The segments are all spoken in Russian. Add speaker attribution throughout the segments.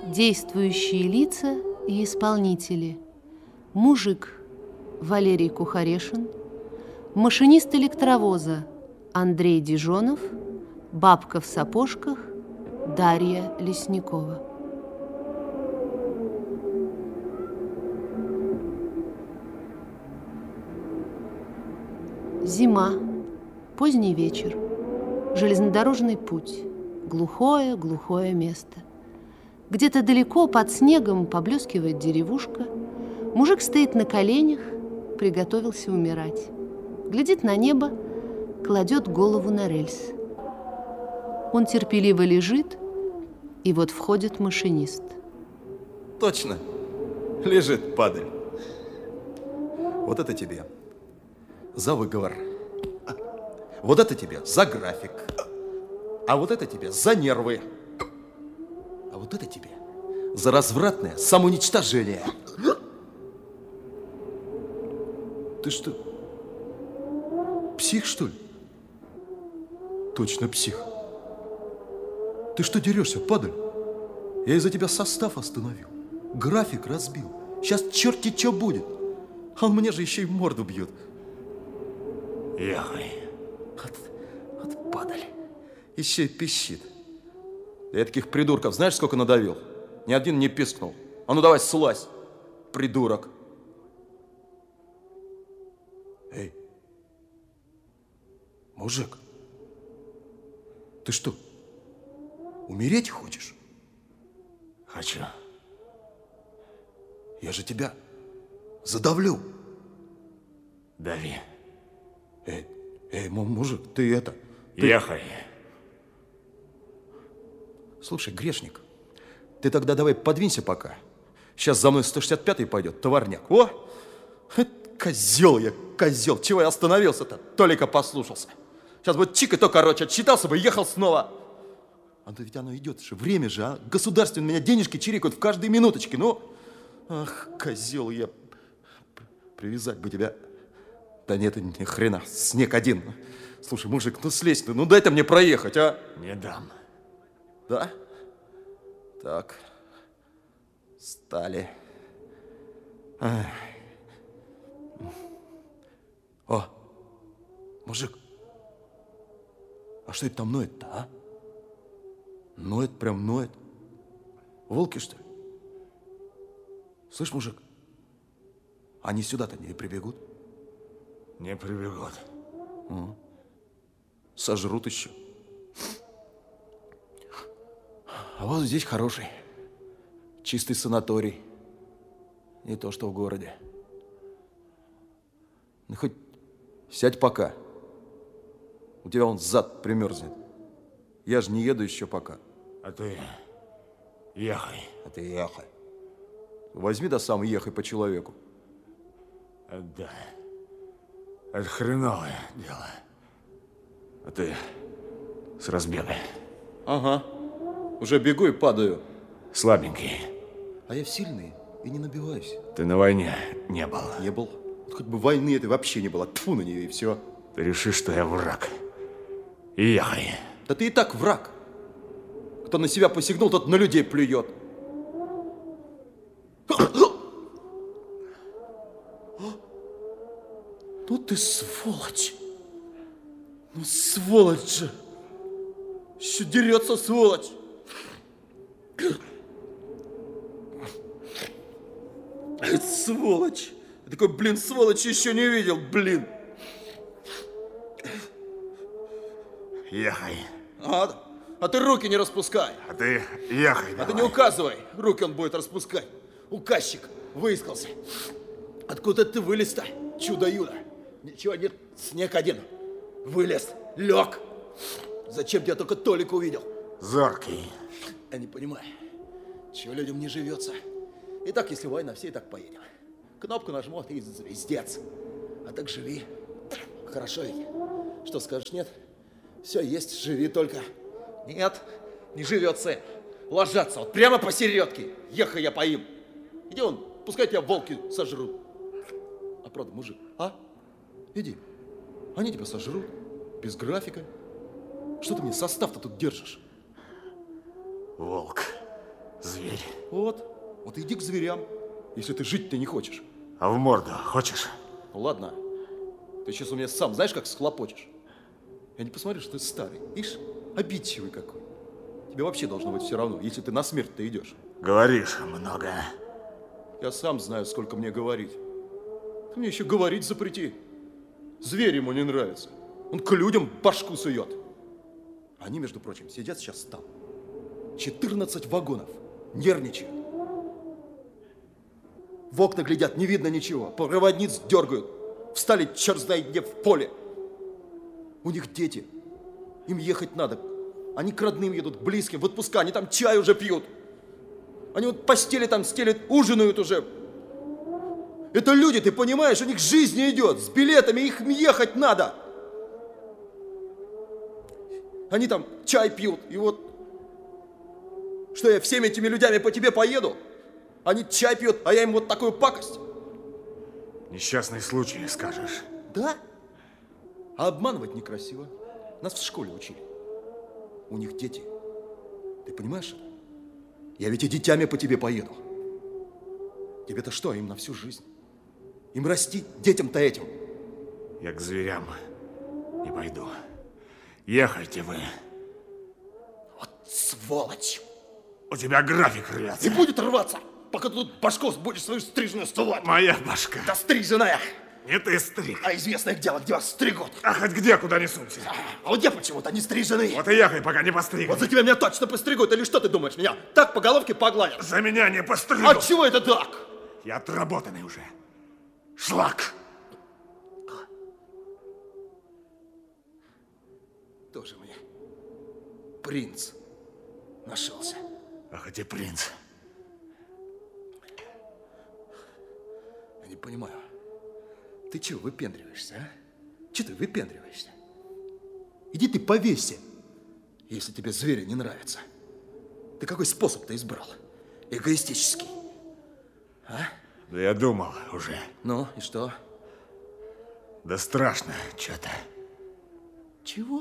Speaker 1: Действующие лица и исполнители. Мужик Валерий Кухарешин, машинист электровоза Андрей Дижонов, бабка в сапожках Дарья Лесникова. Зима, поздний вечер, железнодорожный путь, глухое место. Где-то далеко под снегом поблескивает деревушка. Мужик стоит на коленях, приготовился умирать. Глядит на небо, кладет голову на рельс. Он терпеливо лежит, и вот входит машинист.
Speaker 2: Точно, лежит падаль. Вот это тебе за выговор. Вот это тебе за график. А вот это тебе за нервы. А вот это тебе за развратное самоуничтожение. Ты что, псих, что ли? Точно псих. Ты что дерешься, падаль? Я из-за тебя состав остановил, график разбил. Сейчас черти что будет. А он мне же еще и морду бьет.
Speaker 3: Ехай.
Speaker 2: Вот падаль. Еще и пищит. Я таких придурков знаешь, сколько надавил? Ни один не пискнул. А ну давай слазь, придурок. Эй, мужик, ты что, умереть хочешь?
Speaker 3: Хочу.
Speaker 2: Я же тебя задавлю.
Speaker 3: Дави.
Speaker 2: Эй, мужик, ты это...
Speaker 3: Ехай.
Speaker 2: Слушай, грешник, ты тогда давай подвинься пока. Сейчас за мной 165-й пойдет, товарняк. О, козел я, козел. Чего я остановился-то? Толика послушался. Сейчас бы чик и то, короче, отчитался бы и ехал снова. А то ведь оно идет же, время же, а? Государственные меня денежки чирикают в каждой минуточке, ну. Ах, козел я. Привязать бы тебя. Да нет, ни хрена, снег один. Слушай, мужик, ну слезь ты, ну дай-то мне проехать, а?
Speaker 3: Не дам.
Speaker 2: Да? Так. Стали. Ай. О, мужик, а что это там ноет-то, а? Ноет, прям ноет. Волки, что ли? Слышь, мужик, они сюда-то не прибегут?
Speaker 3: Не прибегут.
Speaker 2: Сожрут еще. А вот здесь хороший. Чистый санаторий. Не то, что в городе. Ну, хоть сядь пока. У тебя он зад примерзнет. Я же не еду еще пока.
Speaker 3: А ты ехай.
Speaker 2: А ты ехай. Возьми да сам ехай по человеку.
Speaker 3: Да. Это хреновое дело. А ты с разбега.
Speaker 2: Ага. Уже бегу и падаю.
Speaker 3: Слабенький.
Speaker 2: А я сильный и не набиваюсь.
Speaker 3: Ты на войне не был.
Speaker 2: Не был. Хоть бы войны этой вообще не было. Тьфу на нее и все.
Speaker 3: Ты решишь, что я враг. И ехай.
Speaker 2: Да ты и так враг. Кто на себя посягнул, тот на людей плюет. Ну ты сволочь. Ну сволочь же. Еще дерется, сволочь. Сволочь. Я такой, блин, сволочь еще не видел, блин.
Speaker 3: Ехай.
Speaker 2: А ты руки не распускай.
Speaker 3: А ты ехай.
Speaker 2: А ты не указывай. Руки он будет распускать. Указчик выискался. Откуда ты вылез-то, чудо-юдо? Ничего нет, снег один. Вылез, лег. Зачем я только Толика увидел?
Speaker 3: Зоркий.
Speaker 2: Я не понимаю, чего людям не живется. И так, если война, все и так поедем. Кнопку нажму, ты звездец. А так живи. Хорошо ведь? Что скажешь, нет? Все есть, живи только. Нет, не живется. Ложатся вот прямо посередке. Ехай я поим. Иди вон, пускай тебя волки сожрут. А правда, мужик, а? Иди. Они тебя сожрут. Без графика. Что ты мне состав-то тут держишь?
Speaker 3: Волк. Зверь.
Speaker 2: Вот иди к зверям, если ты жить-то не хочешь.
Speaker 3: А в морду хочешь?
Speaker 2: Ну ладно, ты сейчас у меня сам знаешь, как схлопочешь? Я не посмотрю, что ты старый. Ишь, обидчивый какой. Тебе вообще должно быть все равно, если ты на смерть-то идешь.
Speaker 3: Говоришь много.
Speaker 2: Я сам знаю, сколько мне говорить. Ты мне еще говорить запрети. Зверь ему не нравится. Он к людям башку сует. Они, между прочим, сидят сейчас там. 14 вагонов. Нервничают. В окна глядят, не видно ничего. Проводниц дергают. Встали черт знает где в поле. У них дети. Им ехать надо. Они к родным едут, к близким, в отпуска. Они там чай уже пьют. Они вот постели там стелят, ужинают уже. Это люди, ты понимаешь, у них жизнь идет. С билетами их ехать надо. Они там чай пьют. И вот, что я всеми этими людьми по тебе поеду? Они чай пьют, а я им вот такую пакость.
Speaker 3: Несчастный случай, скажешь.
Speaker 2: Да? А обманывать некрасиво. Нас в школе учили. У них дети. Ты понимаешь это? Я ведь и дитями по тебе поеду. Тебе-то что, им на всю жизнь? Им расти, детям-то этим.
Speaker 3: Я к зверям не пойду. Ехайте вы.
Speaker 2: Вот сволочь!
Speaker 3: У тебя график рвется.
Speaker 2: И будет рваться, пока ты тут башку будешь свою стрижную стувать.
Speaker 3: Моя башка.
Speaker 2: Да стриженная!
Speaker 3: Не ты стриг.
Speaker 2: А известное дело, где вас стригут.
Speaker 3: А хоть где, куда не сунься.
Speaker 2: А вот я почему-то не стриженый.
Speaker 3: Вот и ехай, пока не постригут.
Speaker 2: Вот за тебя меня точно постригут, или что ты думаешь, меня так по головке погладят?
Speaker 3: За меня не постригут.
Speaker 2: А чего это так?
Speaker 3: Я отработанный уже. Шлак.
Speaker 2: Тоже мне принц нашелся.
Speaker 3: А хоть и принц.
Speaker 2: Я не понимаю. Ты чего выпендриваешься, а? Чего ты выпендриваешься? Иди ты повесься, если тебе звери не нравятся. Ты какой способ-то избрал? Эгоистический. А?
Speaker 3: Да я думал уже.
Speaker 2: Ну, и что?
Speaker 3: Да страшно что-то.
Speaker 2: Чего?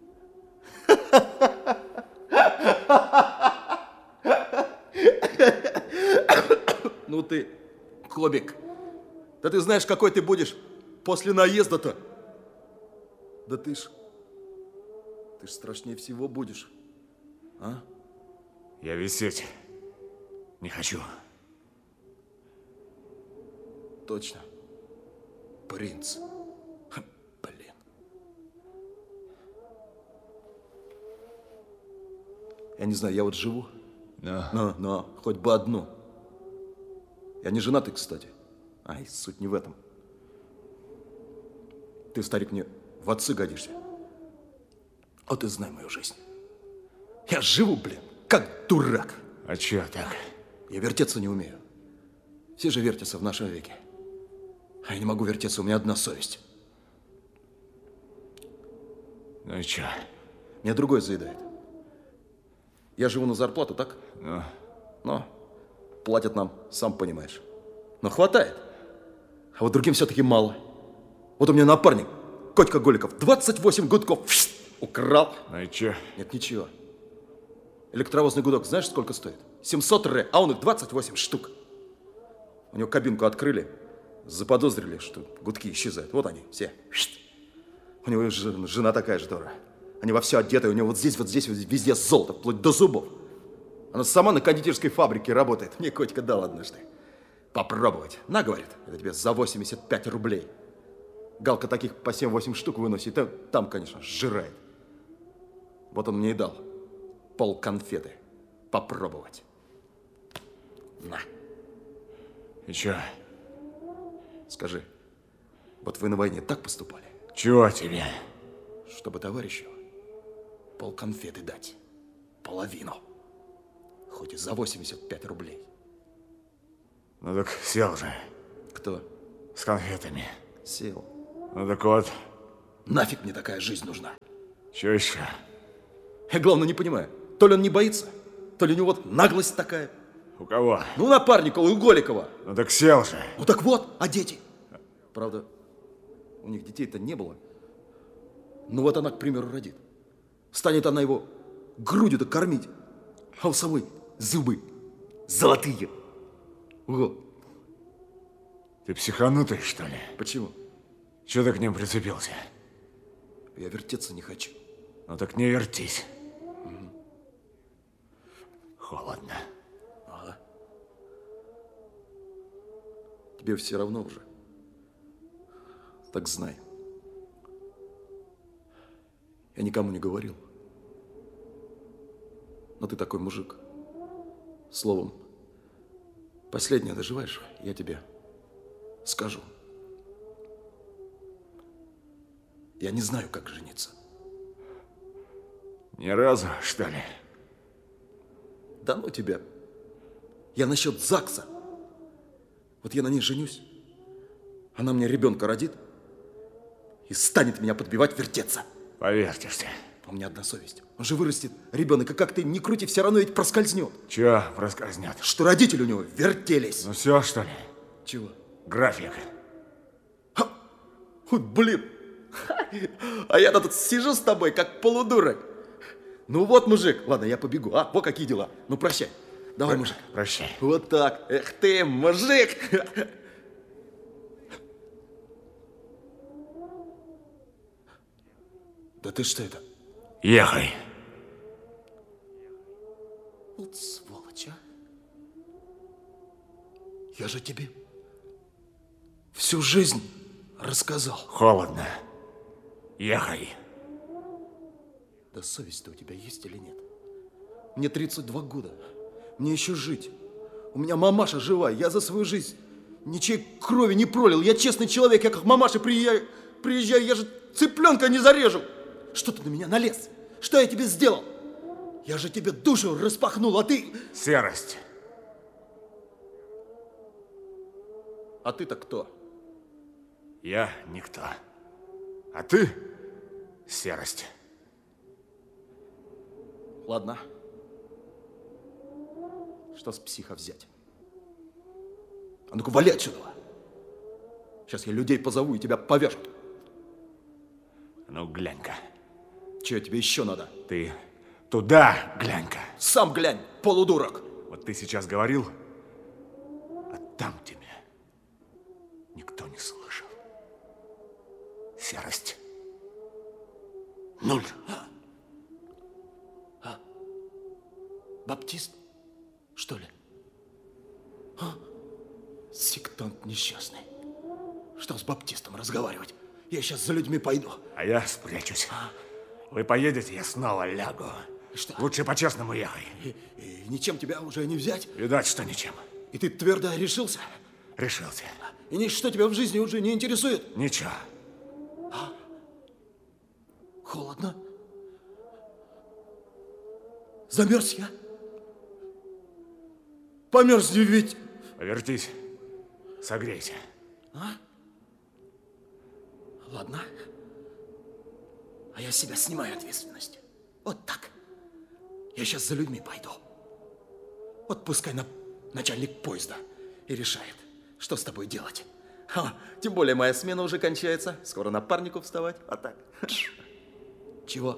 Speaker 2: Ну ты, Кобик, да ты знаешь, какой ты будешь после наезда-то? Да ты ж страшнее всего будешь, а?
Speaker 3: Я висеть не хочу.
Speaker 2: Точно. Принц. Блин. Я не знаю, я вот живу. Но, хоть бы одну. Я не женатый, кстати. Ай, суть не в этом. Ты, старик, мне в отцы годишься. Вот и знай мою жизнь. Я живу, блин, как дурак.
Speaker 3: А чё так?
Speaker 2: Я вертеться не умею. Все же вертятся в нашем веке. А я не могу вертеться, у меня одна совесть.
Speaker 3: Ну и чё?
Speaker 2: Меня другой заедает. Я живу на зарплату, так? Но платят нам, сам понимаешь. Но хватает. А вот другим все-таки мало. Вот у меня напарник, Котька Голиков, 28 гудков украл.
Speaker 3: Ну и чё?
Speaker 2: Нет, ничего. Электровозный гудок знаешь, сколько стоит? 700 ре, а он их 28 штук. У него кабинку открыли, заподозрили, что гудки исчезают. Вот они, все. У него жена такая же дура. Они во все одеты, у него вот здесь, везде золото, вплоть до зубов. Она сама на кондитерской фабрике работает. Мне Котька дал однажды. Попробовать. На, говорит, это тебе за 85 рублей. Галка таких по 7-8 штук выносит, и там, конечно, сжирает. Вот он мне и дал пол конфеты. Попробовать. На.
Speaker 3: И чё?
Speaker 2: Скажи, вот вы на войне так поступали?
Speaker 3: Чего тебе?
Speaker 2: Чтобы товарищу пол конфеты дать. Половину. Хоть и за 85 рублей.
Speaker 3: Ну так сел же.
Speaker 2: Кто?
Speaker 3: С конфетами.
Speaker 2: Сел.
Speaker 3: Ну так вот.
Speaker 2: Нафиг мне такая жизнь нужна?
Speaker 3: Чё еще?
Speaker 2: Я, главное, не понимаю. То ли он не боится, то ли у него вот наглость такая.
Speaker 3: У кого?
Speaker 2: Ну, напарника, у Голикова.
Speaker 3: Ну так сел же.
Speaker 2: Ну так вот, а дети? Правда, у них детей-то не было. Ну вот она, к примеру, родит. Станет она его грудью-то кормить, а у самой зубы Золотые. О.
Speaker 3: Ты психанутый, что ли?
Speaker 2: Почему?
Speaker 3: Чего ты к ним прицепился?
Speaker 2: Я вертеться не хочу.
Speaker 3: Ну так не вертись. Холодно.
Speaker 2: Ага. Тебе все равно уже. Так знай. Я никому не говорил. Но ты такой мужик. Словом, последнее доживаешь, я тебе скажу. Я не знаю, как жениться.
Speaker 3: Ни разу, что ли?
Speaker 2: Да ну тебя. Я насчет ЗАГСа. Вот я на ней женюсь. Она мне ребенка родит и станет меня подбивать, вертеться.
Speaker 3: Повертишься.
Speaker 2: У меня одна совесть. Он же вырастет ребенок, и как ты не крути, все равно ведь проскользнет.
Speaker 3: Чего проскользнет?
Speaker 2: Что родители у него вертелись.
Speaker 3: Ну все, что ли?
Speaker 2: Чего?
Speaker 3: График.
Speaker 2: Ха! Вот блин. А я тут сижу с тобой, как полудурок. Ну вот, мужик. Ладно, я побегу. Вот какие дела. Ну, прощай. Давай, мужик.
Speaker 3: Прощай.
Speaker 2: Вот так. Эх ты, мужик. Да ты что это?
Speaker 3: Ехай.
Speaker 2: Вот сволочь, а. Я же тебе всю жизнь рассказал.
Speaker 3: Холодно. Ехай.
Speaker 2: Да совесть-то у тебя есть или нет? Мне 32 года. Мне еще жить. У меня мамаша живая. Я за свою жизнь ничьей крови не пролил. Я честный человек. Я как мамаша приезжаю, я же цыпленка не зарежу. Что ты на меня налез? Что я тебе сделал? Я же тебе душу распахнул, а ты...
Speaker 3: Серость.
Speaker 2: А ты-то кто?
Speaker 3: Я никто. А ты серость.
Speaker 2: Ладно. Что с психа взять? А ну-ка, вали отсюда. Сейчас я людей позову, и тебя повяжут.
Speaker 3: Ну, глянь-ка.
Speaker 2: Че тебе еще надо?
Speaker 3: Ты туда глянь-ка.
Speaker 2: Сам глянь, полудурок.
Speaker 3: Вот ты сейчас говорил, а там тебя никто не слышал. Серость. Нуль.
Speaker 2: Баптист, что ли? Сектант несчастный. Что с баптистом разговаривать? Я сейчас за людьми пойду.
Speaker 3: А я спрячусь. Вы поедете, я снова лягу.
Speaker 2: Что?
Speaker 3: Лучше по-честному ехай.
Speaker 2: И ничем тебя уже не взять?
Speaker 3: Видать, что ничем.
Speaker 2: И ты твердо решился?
Speaker 3: Решился.
Speaker 2: И ничто тебя в жизни уже не интересует?
Speaker 3: Ничего.
Speaker 2: Холодно. Замерз я. Померзни ведь.
Speaker 3: Повертись. Согрейся.
Speaker 2: Ладно. А я с себя снимаю ответственность. Вот так. Я сейчас за людьми пойду. Вот пускай начальник поезда и решает, что с тобой делать. Тем более моя смена уже кончается. Скоро напарнику вставать. А так. Чего?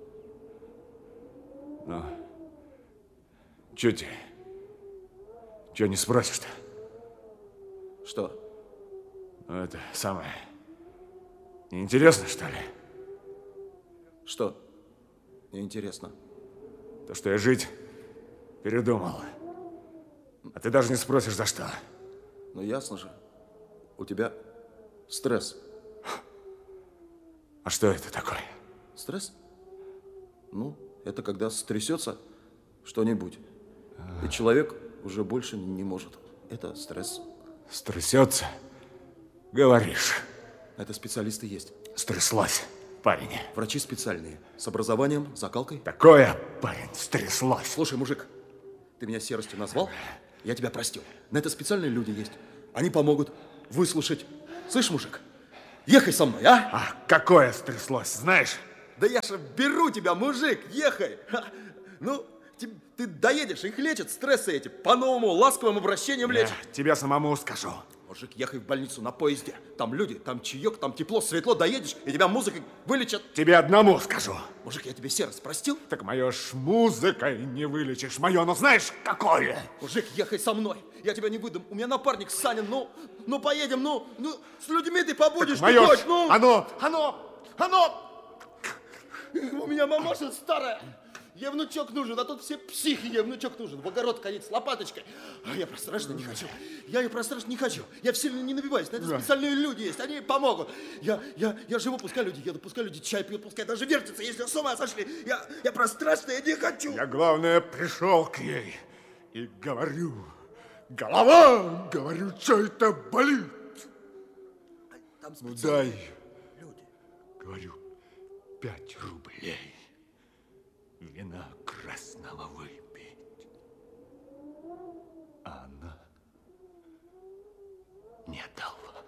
Speaker 3: Ну, чё тебе? Чё не спросишь-то?
Speaker 2: Что?
Speaker 3: Ну, это самое. Неинтересно, что ли?
Speaker 2: Что? Неинтересно.
Speaker 3: То, что я жить передумал. А ты даже не спросишь, за что.
Speaker 2: Ну, ясно же. У тебя стресс.
Speaker 3: А что это такое?
Speaker 2: Стресс? Ну, это когда стрясется что-нибудь, и человек уже больше не может. Это стресс.
Speaker 3: Стрясется? Говоришь.
Speaker 2: Это специалисты есть.
Speaker 3: Стряслась, парень.
Speaker 2: Врачи специальные, с образованием, закалкой.
Speaker 3: Такое, парень, стряслось.
Speaker 2: Слушай, мужик, ты меня серостью назвал, я тебя простил. На это специальные люди есть. Они помогут выслушать. Слышь, мужик, ехай со мной, а?
Speaker 3: А какое стряслось, знаешь?
Speaker 2: Да я же беру тебя, мужик, ехай. Ну, ты доедешь, их лечат стрессы эти. По-новому, ласковым обращением лечат.
Speaker 3: Я тебе самому скажу.
Speaker 2: Мужик, ехай в больницу на поезде. Там люди, там чаек, там тепло, светло. Доедешь, и тебя музыкой вылечат.
Speaker 3: Тебе одному скажу.
Speaker 2: Мужик, я тебе сердце простил?
Speaker 3: Так мое ж музыкой не вылечишь. Мое, ну знаешь, какое?
Speaker 2: Мужик, ехай со мной. Я тебя не выдам. У меня напарник Санин. Ну поедем, ну, с людьми ты побудешь.
Speaker 3: Так мое
Speaker 2: ты
Speaker 3: ж,
Speaker 2: хоть, ну.
Speaker 3: Оно.
Speaker 2: У меня мамаша старая. Ей внучок нужен, а тут все психи, ей внучок нужен. В огород ходить с лопаточкой. А я про страшно не хочу. Я про страшно не хочу. Я в сильно не набиваюсь. На это специальные люди есть, они помогут. Я живу, пускай люди едут, пускай люди чай пьют, пускай даже вертятся, если с ума сошли. Я про страшное не хочу.
Speaker 3: Я, главное, пришел к ней и говорю, голова, говорю, что-то болит.
Speaker 2: Там
Speaker 3: Ну дай,
Speaker 2: люди.
Speaker 3: говорю, 5 рублей. Вина красного выпить. А она не дала.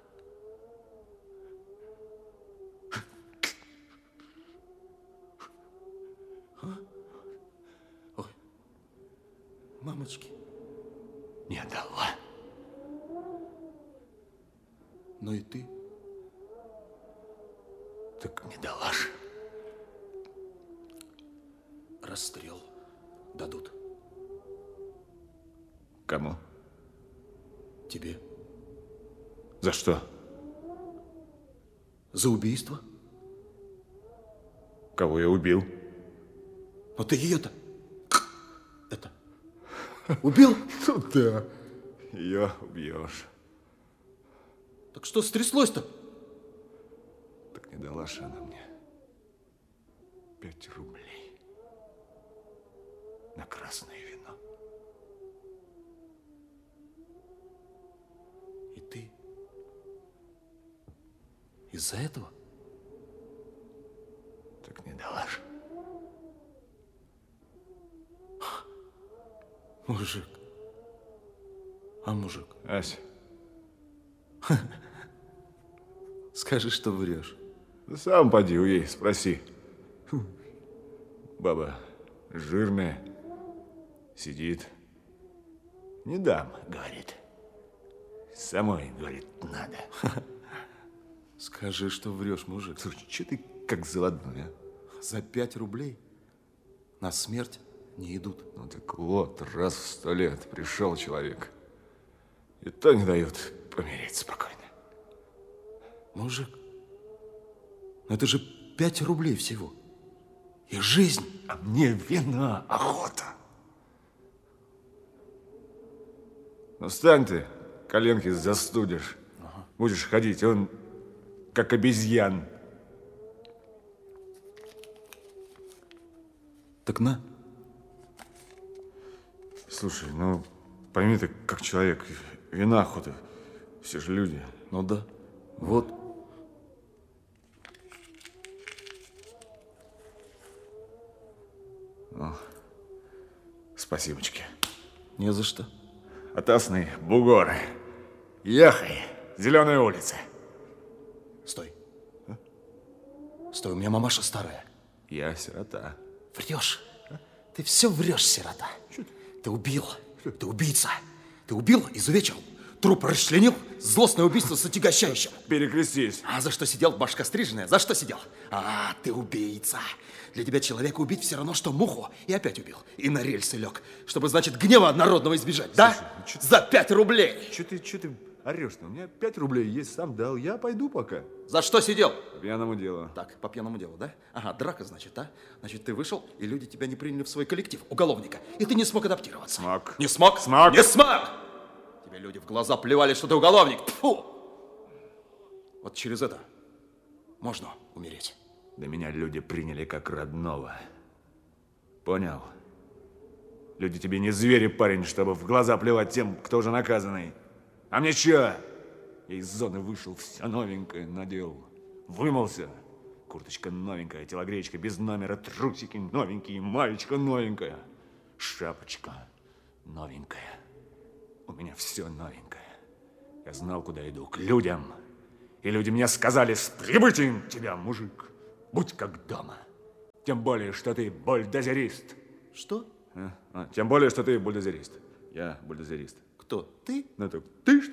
Speaker 2: Ой, мамочки.
Speaker 3: Не дала.
Speaker 2: Ну и ты?
Speaker 3: Так не дала ж.
Speaker 2: Расстрел дадут.
Speaker 3: Кому?
Speaker 2: Тебе.
Speaker 3: За что?
Speaker 2: За убийство?
Speaker 3: Кого я убил?
Speaker 2: Но ты ее-то... Это... Убил?
Speaker 3: Ну да, ее убьешь.
Speaker 2: Так что стряслось-то?
Speaker 3: Так не дала же она мне 5 рублей. На красное вино.
Speaker 2: И ты из-за этого?
Speaker 3: Так не дала ж.
Speaker 2: Мужик. А мужик?
Speaker 3: Ася.
Speaker 2: Скажи, что врешь.
Speaker 3: Да сам поди у ей, спроси. Баба жирная. Сидит. Не дам, говорит. Самой, говорит, надо.
Speaker 2: Скажи, что врешь, мужик.
Speaker 3: Слушай, что ты как заводной, а?
Speaker 2: За 5 рублей на смерть не идут.
Speaker 3: Ну так вот, раз в 100 лет пришел человек. И то не дают помереть спокойно.
Speaker 2: Мужик, ну это же 5 рублей всего. И жизнь.
Speaker 3: А мне вина охота. Ну встань ты, коленки застудишь. Ага. Будешь ходить, он как обезьян.
Speaker 2: Так на.
Speaker 3: Слушай, ну пойми ты, как человек, вина охота. Все же люди.
Speaker 2: Ну да. Вот.
Speaker 3: Ну, спасибочки.
Speaker 2: Не за что.
Speaker 3: Атасный бугор. Ехай, Зеленая улица.
Speaker 2: Стой. Стой, у меня мамаша старая.
Speaker 3: Я сирота.
Speaker 2: Врешь. Ты все врешь, сирота. Ты убил. Ты убийца. Ты убил, изувечил. Труп расчленил. Злостное убийство с отягощающим.
Speaker 3: Перекрестись.
Speaker 2: А за что сидел, башка стриженная? За что сидел? А, ты убийца. Для тебя человека убить все равно, что муху. И опять убил. И на рельсы лег. Чтобы, значит, гнева народного избежать, да?
Speaker 3: Ну,
Speaker 2: За 5 рублей.
Speaker 3: Че ты орешь-то? У меня 5 рублей есть, сам дал. Я пойду пока.
Speaker 2: За что сидел?
Speaker 3: По пьяному делу.
Speaker 2: Так, по пьяному делу, да? Ага, драка, значит, а? Значит, ты вышел, и люди тебя не приняли в свой коллектив, уголовника. И ты не смог адаптироваться.
Speaker 3: Смог.
Speaker 2: Не смог?
Speaker 3: Смог.
Speaker 2: Не смог! Тебе люди в глаза плевали, что ты уголовник. Тьфу! Вот через это можно умереть.
Speaker 3: Да меня люди приняли как родного. Понял? Люди тебе не звери, парень, чтобы в глаза плевать тем, кто уже наказанный. А мне чё? Я из зоны вышел, все новенькое надел. Вымылся. Курточка новенькая, телогреечка без номера, трусики новенькие, маечка новенькая. Шапочка новенькая. У меня все новенькое. Я знал, куда иду, к людям. И люди мне сказали: с прибытием тебя, мужик. Будь как дома. Тем более, что ты бульдозерист.
Speaker 2: Что?
Speaker 3: Тем более, что ты бульдозерист. Я бульдозерист.
Speaker 2: Кто? Ты?
Speaker 3: Ну так ты, что ли?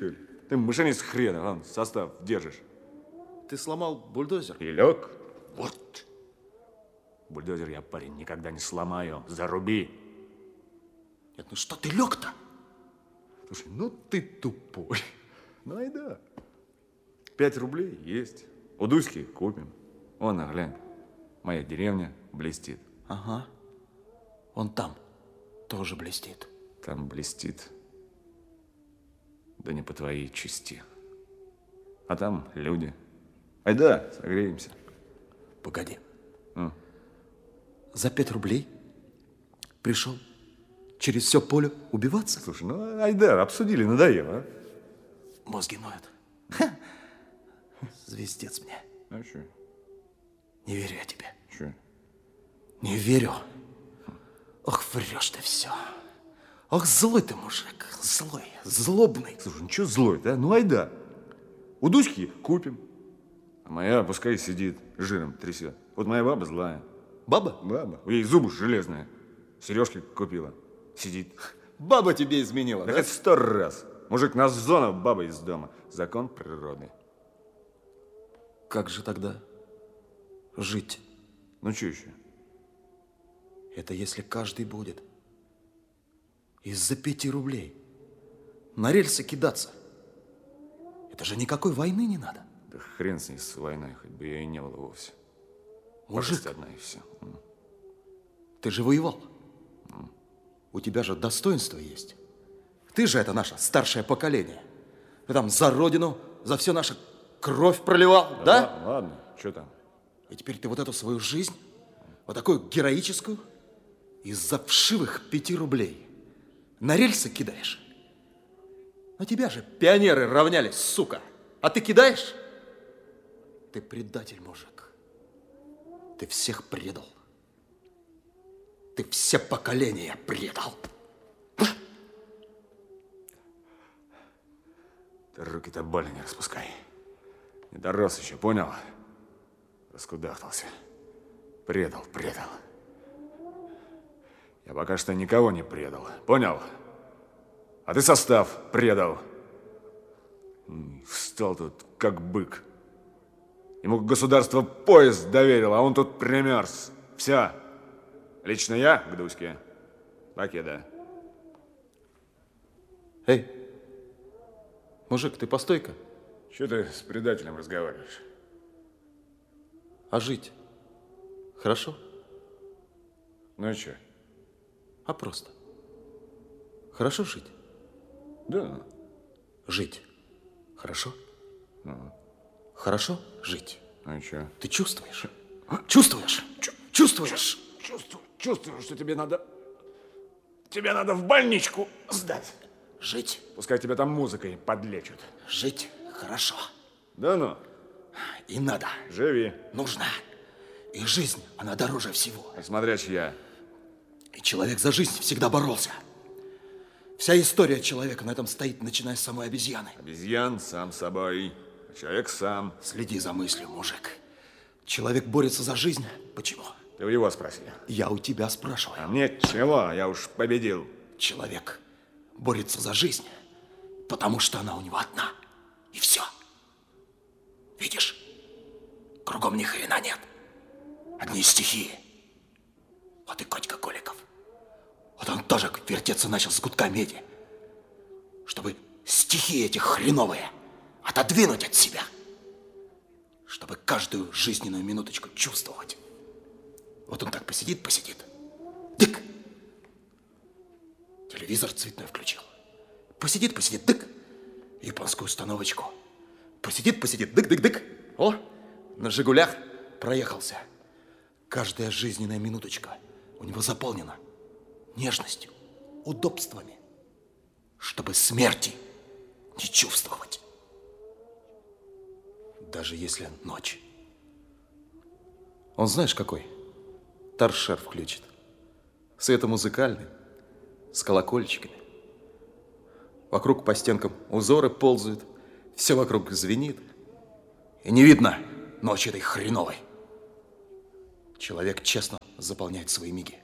Speaker 3: Ты машинист хрена, вон, состав держишь.
Speaker 2: Ты сломал бульдозер?
Speaker 3: И лег. Вот. Бульдозер я, парень, никогда не сломаю. Заруби.
Speaker 2: Нет, ну что ты лег-то?
Speaker 3: Слушай, ну ты тупой. Ну и да. 5 рублей есть. У Дуськи купим. Вон, глянь. Моя деревня блестит.
Speaker 2: Ага. Он там тоже блестит.
Speaker 3: Там блестит. Да не по твоей части. А там люди. Айда, согреемся.
Speaker 2: Погоди. За 5 рублей пришел через все поле убиваться?
Speaker 3: Слушай, ну айда, обсудили, надоело, а?
Speaker 2: Мозги ноют. Ха. Звездец мне.
Speaker 3: А что?
Speaker 2: Не верю я тебе.
Speaker 3: Что?
Speaker 2: Не верю. Ох, врешь ты все. Ох, злой ты мужик. Злой, злобный.
Speaker 3: Слушай, ну что злой-то, а? Ну айда. У Дуськи купим. А моя пускай сидит, жиром трясет. Вот моя баба злая.
Speaker 2: Баба?
Speaker 3: Баба. У ей зубы железные. Сережки купила. Сидит.
Speaker 2: Баба тебе изменила,
Speaker 3: Так
Speaker 2: да?
Speaker 3: это 100 раз. Мужик на зону, баба из дома. Закон природы.
Speaker 2: Как же тогда жить?
Speaker 3: Ну что еще?
Speaker 2: Это если каждый будет из-за 5 рублей на рельсы кидаться. Это же никакой войны не надо.
Speaker 3: Да хрен с ней, с войной, хоть бы ее и не было вовсе.
Speaker 2: Мужик,
Speaker 3: Пакость одна и все.
Speaker 2: ты же воевал. У тебя же достоинство есть. Ты же это наше старшее поколение. Ты там за родину, за все нашу кровь проливал, да?
Speaker 3: Ладно, что там?
Speaker 2: И теперь ты вот эту свою жизнь, вот такую героическую, из-за вшивых 5 рублей на рельсы кидаешь. На тебя же пионеры равнялись, сука. А ты кидаешь? Ты предатель, мужик. Ты всех предал. Ты все поколения предал.
Speaker 3: Ты руки-то больно не распускай. Не дорос еще, понял? Раскудахтался. Предал. Я пока что никого не предал, понял? А ты состав предал. Встал тут, как бык. Ему государство поезд доверило, а он тут примерз. Все. Лично я к Дуське. Покеда.
Speaker 2: Эй, мужик, ты постой-ка.
Speaker 3: Че ты с предателем разговариваешь?
Speaker 2: А жить хорошо?
Speaker 3: Ну и че?
Speaker 2: А просто. Хорошо жить?
Speaker 3: Да.
Speaker 2: Жить. Хорошо?
Speaker 3: Ну.
Speaker 2: Хорошо жить?
Speaker 3: Ну и че?
Speaker 2: Ты чувствуешь? Чувствуешь? Чувствуешь?
Speaker 3: Чувствую, что тебе надо в больничку сдать.
Speaker 2: Жить.
Speaker 3: Пускай тебя там музыкой подлечат.
Speaker 2: Жить хорошо.
Speaker 3: Да ну.
Speaker 2: И надо.
Speaker 3: Живи.
Speaker 2: Нужно. И жизнь, она дороже всего.
Speaker 3: Смотря чья.
Speaker 2: И человек за жизнь всегда боролся. Вся история человека на этом стоит, начиная с самой обезьяны.
Speaker 3: Обезьян сам собой, а человек сам.
Speaker 2: Следи за мыслью, мужик. Человек борется за жизнь. Почему?
Speaker 3: Ты у его спроси.
Speaker 2: Я у тебя спрашиваю.
Speaker 3: А мне чего? Я уж победил.
Speaker 2: Человек борется за жизнь, потому что она у него одна. И все. Видишь? Кругом ни хрена нет. Одни стихии. Вот и Котька Голиков. Вот он тоже вертеться начал с гудка меди. Чтобы стихии эти хреновые отодвинуть от себя. Чтобы каждую жизненную минуточку чувствовать. Вот он так посидит. Дык. Телевизор цветной включил. Посидит, дык. Японскую установочку. Посидит, дык. О, на «Жигулях» проехался. Каждая жизненная минуточка у него заполнена нежностью, удобствами, чтобы смерти не чувствовать. Даже если ночь. Он знаешь какой? Торшер включит. Светомузыкальный, с колокольчиками. Вокруг по стенкам узоры ползают, все вокруг звенит. И не видно ночи этой хреновой. Человек честно заполняет свои миги.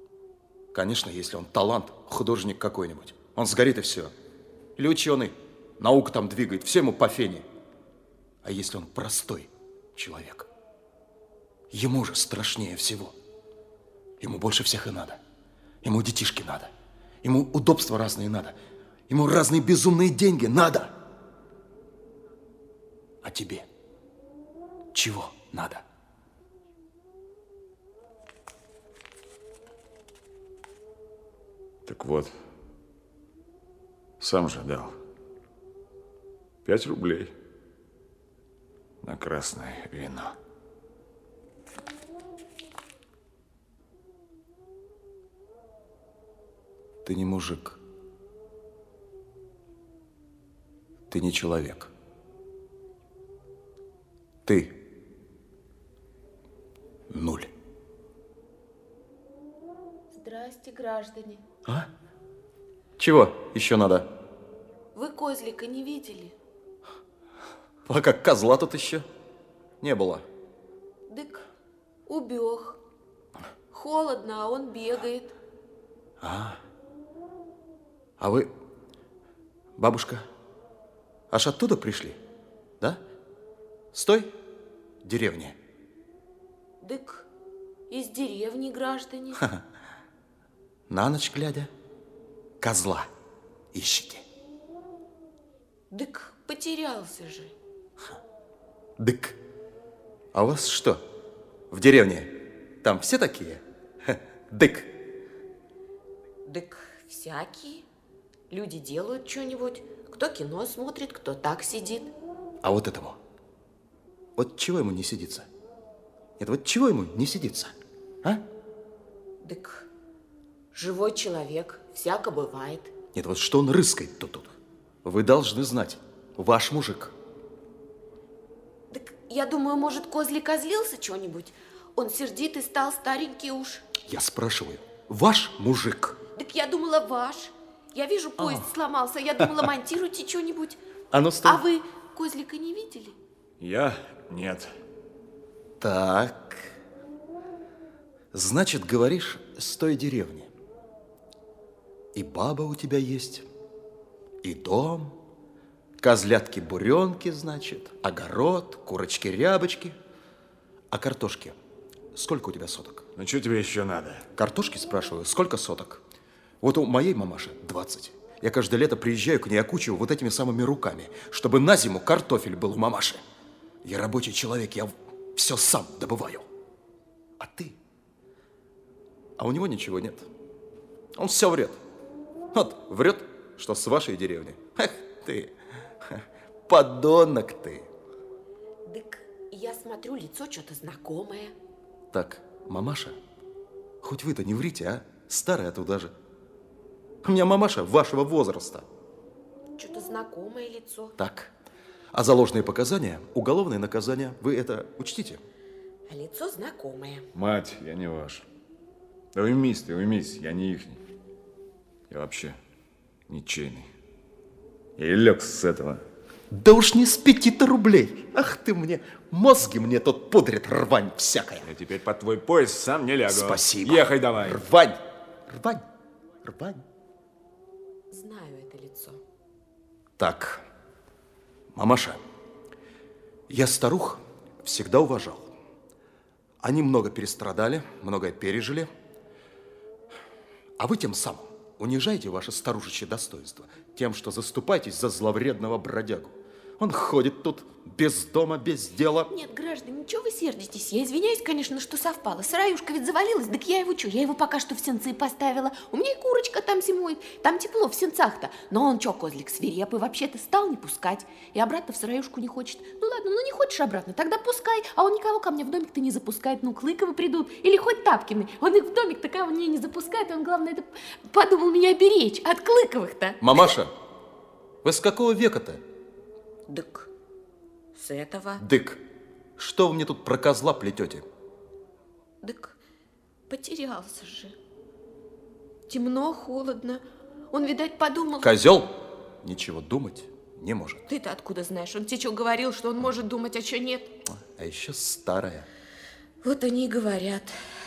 Speaker 2: Конечно, если он талант, художник какой-нибудь, он сгорит и все. Или ученый, наука там двигает, все ему по фене. А если он простой человек? Ему же страшнее всего. Ему больше всех и надо. Ему детишки надо. Ему удобства разные надо. Ему разные безумные деньги надо. А тебе чего надо?
Speaker 3: Так вот, сам же дал 5 рублей на красное вино.
Speaker 2: Ты не мужик. Ты не человек. Ты нуль.
Speaker 4: Здрасте, граждане.
Speaker 2: А? Чего еще надо?
Speaker 4: Вы козлика не видели?
Speaker 2: А как козла тут еще не было.
Speaker 4: Дык, убег. Холодно, а он бегает.
Speaker 2: А вы, бабушка, аж оттуда пришли, да? С той деревни?
Speaker 4: Дык, из деревни, граждане.
Speaker 2: На ночь глядя, козла ищете.
Speaker 4: Дык, потерялся же.
Speaker 2: Дык, а у вас что, в деревне там все такие? Дык.
Speaker 4: Дык, всякие. Люди делают что-нибудь. Кто кино смотрит, кто так сидит.
Speaker 2: А вот этому, вот чего ему не сидится? Нет, вот чего ему не сидится, а?
Speaker 4: Дык, живой человек, всяко бывает.
Speaker 2: Нет, вот что он рыскает тут? Вы должны знать, ваш мужик.
Speaker 4: Дык, я думаю, может, козлик озлился что-нибудь? Он сердитый стал, старенький уж.
Speaker 2: Я спрашиваю, ваш мужик?
Speaker 4: Так я думала, ваш. Я вижу, поезд сломался. Я думала, монтируйте что-нибудь.
Speaker 2: А ну стой.
Speaker 4: А вы козлика не видели?
Speaker 3: Я нет.
Speaker 2: Так. Значит, говоришь, с той деревни. И баба у тебя есть, и дом, козлятки-буренки, значит, огород, курочки-рябочки. А картошки сколько у тебя соток?
Speaker 3: Ну, что тебе еще надо?
Speaker 2: Картошки, спрашиваю, сколько соток? Вот у моей мамаши 20. Я каждое лето приезжаю к ней, окучиваю вот этими самыми руками, чтобы на зиму картофель был у мамаши. Я рабочий человек, я все сам добываю. А ты? А у него ничего нет. Он все врет. Вот, врет, что с вашей деревни. Эх ты, подонок ты.
Speaker 4: Так я смотрю, лицо что-то знакомое.
Speaker 2: Так, мамаша, хоть вы-то не врите, а? Старая туда же. У меня мамаша вашего возраста.
Speaker 4: Что-то знакомое лицо.
Speaker 2: Так, а за ложные показания, уголовное наказание, вы это учтите.
Speaker 4: А лицо знакомое.
Speaker 3: Мать, я не ваш. Да уймись ты, уймись, я не ихний. Я вообще ничейный. Я и лег с этого.
Speaker 2: Да уж не с 5 рублей. Ах ты мне, мозги мне тут пудрит, рвань всякая.
Speaker 3: Я теперь под твой пояс сам не лягу.
Speaker 2: Спасибо.
Speaker 3: Ехай давай.
Speaker 2: Рвань, рвань, рвань.
Speaker 4: Знаю это лицо.
Speaker 2: Так, мамаша, я старух всегда уважал. Они много перестрадали, многое пережили. А вы тем самым унижаете ваше старушечье достоинство тем, что заступаетесь за зловредного бродягу. Он ходит тут без дома, без дела.
Speaker 4: Нет, граждане, ничего вы сердитесь? Я извиняюсь, конечно, что совпало. Сыроюшка ведь завалилась, так я его что? Я его пока что в сенцы поставила. У меня и курочка там зимует. Там тепло в сенцах-то. Но он что, козлик свирепый, вообще-то стал не пускать. И обратно в сыроюшку не хочет. Ну ладно, ну не хочешь обратно, тогда пускай. А он никого ко мне в домик-то не запускает. Ну, Клыковы придут. Или хоть Тапкины. Он их в домик-то ко мне не запускает. Он, главное, это подумал меня беречь от Клыковых-то.
Speaker 2: Мамаша, вы с какого века-то?
Speaker 4: Дык, с этого.
Speaker 2: Дык, что вы мне тут про козла плетете?
Speaker 4: Дык, потерялся же. Темно, холодно. Он, видать, подумал...
Speaker 2: Козел ничего думать не может.
Speaker 4: Ты-то откуда знаешь? Он тебе что говорил, что он может думать, а что нет?
Speaker 2: А еще старая.
Speaker 4: Вот они и говорят.